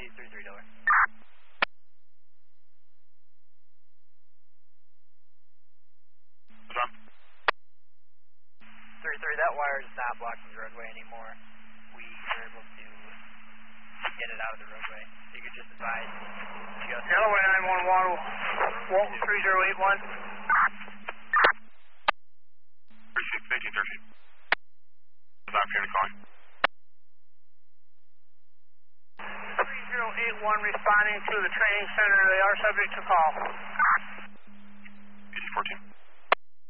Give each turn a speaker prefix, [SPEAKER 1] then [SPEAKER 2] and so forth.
[SPEAKER 1] 33 Delaware.
[SPEAKER 2] What's wrong?
[SPEAKER 1] 33, that wire is not blocking the roadway anymore. We were able to get it out of the roadway. So you could just advise.
[SPEAKER 3] Delaware 911, Walt 3081.
[SPEAKER 2] 36, 18, 13. What's opportunity calling?
[SPEAKER 3] 3081 responding to the training center. They are subject to call.
[SPEAKER 2] AC-14.